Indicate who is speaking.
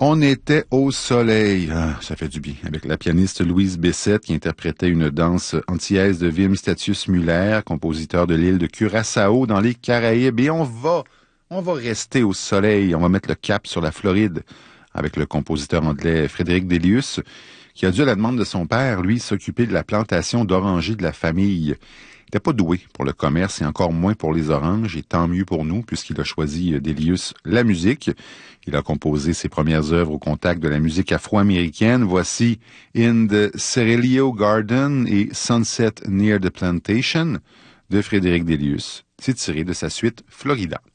Speaker 1: On était au soleil. Ah, ça fait du bien. Avec la pianiste Louise Bessette qui interprétait une danse antillaise de Wim Statius Muller, compositeur de l'île de Curaçao dans les Caraïbes. Et on va rester au soleil. On va mettre le cap sur la Floride avec le compositeur anglais Frédéric Delius, qui a dû, à la demande de son père, lui, s'occuper de la plantation d'orangers de la famille. Il n'était pas doué pour le commerce et encore moins pour les oranges, et tant mieux pour nous, puisqu'il a choisi Delius la musique. Il a composé ses premières œuvres au contact de la musique afro-américaine. Voici In the Cerelio Garden et Sunset Near the Plantation de Frédéric Delius. C'est tiré de sa suite Florida.